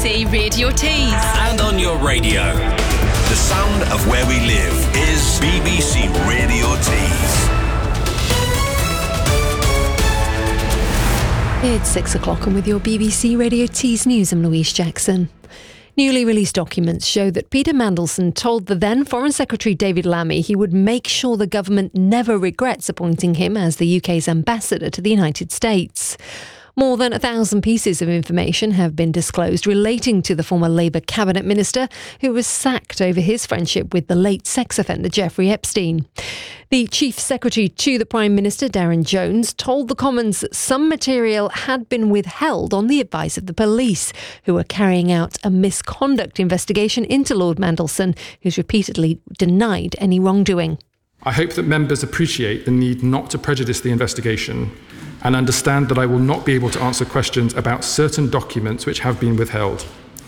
BBC Radio Tees. And on your radio. The sound of where we live is BBC Radio Tees. It's 6 o'clock and with your BBC Radio Tees news, I'm Louise Jackson. Newly released documents show that Peter Mandelson told the then Foreign Secretary David Lammy he would make sure the government never regrets appointing him as the UK's ambassador to the United States. More than 1,000 pieces of information have been disclosed relating to the former Labour cabinet minister who was sacked over his friendship with the late sex offender Jeffrey Epstein. The Chief Secretary to the Prime Minister, Darren Jones, told the Commons that some material had been withheld on the advice of the police, who were carrying out a misconduct investigation into Lord Mandelson, who's repeatedly denied any wrongdoing. I hope that members appreciate the need not to prejudice the investigation and understand that I will not be able to answer questions about certain documents which have been withheld.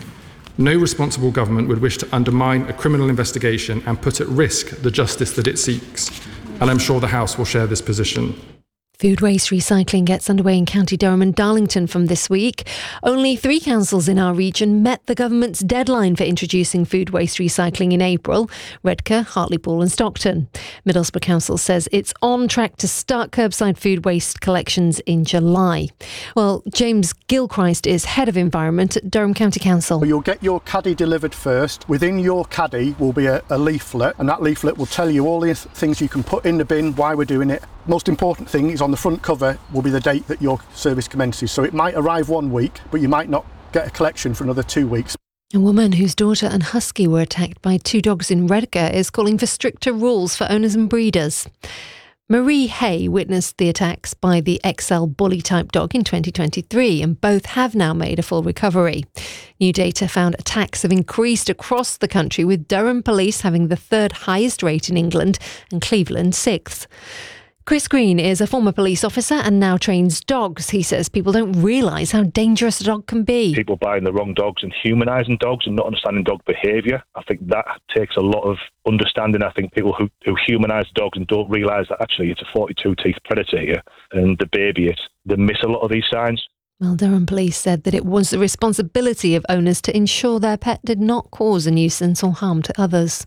No responsible government would wish to undermine a criminal investigation and put at risk the justice that it seeks, and I'm sure the House will share this position. Food waste recycling gets underway in County Durham and Darlington from this week. Only 3 councils in our region met the government's deadline for introducing food waste recycling in April: Redcar, Hartlepool and Stockton. Middlesbrough Council says it's on track to start curbside food waste collections in July. Well, James Gilchrist is Head of Environment at Durham County Council. You'll get your caddy delivered first. Within your caddy will be a leaflet, and that leaflet will tell you all the things you can put in the bin, why we're doing it. Most important thing is on the front cover will be the date that your service commences. So it might arrive 1 week, but you might not get a collection for another 2 weeks. A woman whose daughter and husky were attacked by 2 dogs in Redcar is calling for stricter rules for owners and breeders. Marie Hay witnessed the attacks by the XL bully-type dog in 2023, and both have now made a full recovery. New data found attacks have increased across the country, with Durham Police having the 3rd highest rate in England and Cleveland 6th. Chris Green is a former police officer and now trains dogs. He says people don't realise how dangerous a dog can be. People buying the wrong dogs and humanising dogs and not understanding dog behaviour. I think that takes a lot of understanding. I think people who humanise dogs and don't realise that actually it's a 42-teeth predator here and they baby it, they miss a lot of these signs. Well, Durham Police said that it was the responsibility of owners to ensure their pet did not cause a nuisance or harm to others.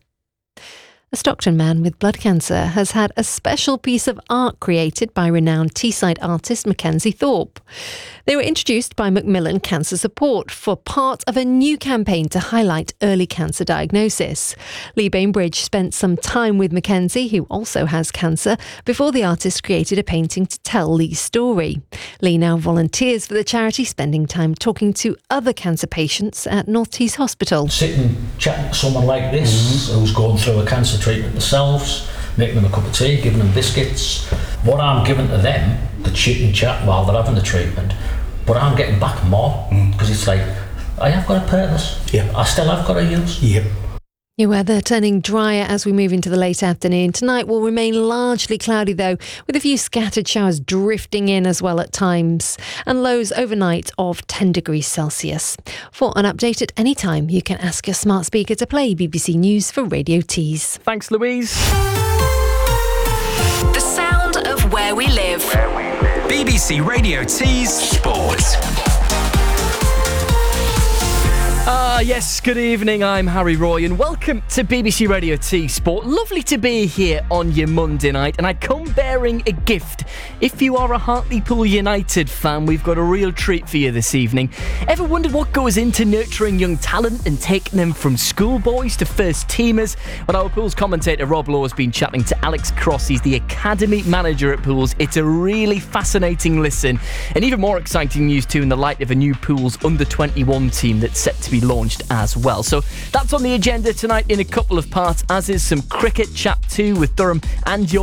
A Stockton man with blood cancer has had a special piece of art created by renowned Teesside artist Mackenzie Thorpe. They were introduced by Macmillan Cancer Support for part of a new campaign to highlight early cancer diagnosis. Lee Bainbridge spent some time with Mackenzie, who also has cancer, before the artist created a painting to tell Lee's story. Lee now volunteers for the charity, spending time talking to other cancer patients at North Tees Hospital. Sitting, chatting to someone like this, who's going through a cancer treatment themselves, making them a cup of tea, giving them biscuits. What I'm giving to them, the chit and chat while they're having the treatment, but I'm getting back more, because it's like, I have got a purpose. Yeah. I still have got a use. Yep. Your weather turning drier as we move into the late afternoon. Tonight will remain largely cloudy though, with a few scattered showers drifting in as well at times, and lows overnight of 10 degrees Celsius. For an update at any time, you can ask your smart speaker to play BBC News for Radio Tees. Thanks, Louise. The sound of where we live. BBC Radio Tees Sport. Yes, good evening, I'm Harry Roy and welcome to BBC Radio T Sport. Lovely to be here on your Monday night, and I come bearing a gift. If you are a Hartlepool United fan, we've got a real treat for you this evening. Ever wondered what goes into nurturing young talent and taking them from schoolboys to first teamers? Well, our Pools commentator Rob Law has been chatting to Alex Cross. He's the academy manager at Pools. It's a really fascinating listen, and even more exciting news too in the light of a new Pools under-21 team that's set to be launched as well. So that's on the agenda tonight in a couple of parts, as is some cricket chat too with Durham and your